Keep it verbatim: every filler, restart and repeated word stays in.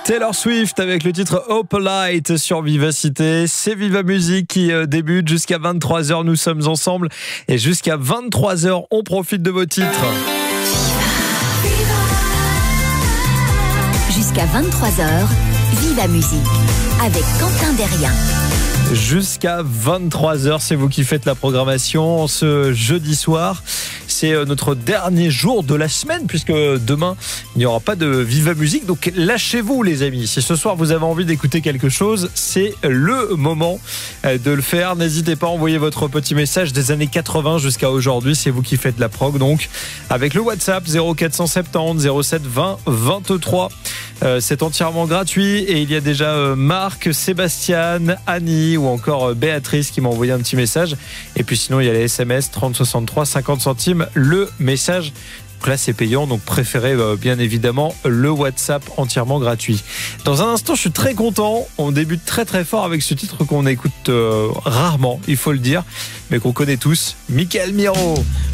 Taylor Swift avec le titre Opalite sur Vivacité. C'est Viva Musique qui débute jusqu'à vingt-trois heures. Nous sommes ensemble et jusqu'à vingt-trois heures, on profite de vos titres. Jusqu'à vingt-trois heures, Viva Musique avec Quentin Derrien. Jusqu'à vingt-trois heures, c'est vous qui faites la programmation ce jeudi soir. C'est notre dernier jour de la semaine puisque demain, il n'y aura pas de Viva Musique. Donc lâchez-vous les amis. Si ce soir vous avez envie d'écouter quelque chose, c'est le moment de le faire. N'hésitez pas à envoyer votre petit message des années quatre-vingts jusqu'à aujourd'hui. C'est vous qui faites la prog. Donc avec le WhatsApp zéro quatre cent soixante-dix zéro sept vingt vingt-trois. Euh, c'est entièrement gratuit et il y a déjà euh, Marc, Sébastien, Annie ou encore euh, Béatrice qui m'ont envoyé un petit message. Et puis sinon il y a les S M S trente soixante-trois cinquante centimes le message. Donc là c'est payant, donc préférez euh, bien évidemment le WhatsApp entièrement gratuit. Dans un instant je suis très content, on débute très très fort avec ce titre qu'on écoute euh, rarement, il faut le dire, mais qu'on connaît tous, Michael Miro.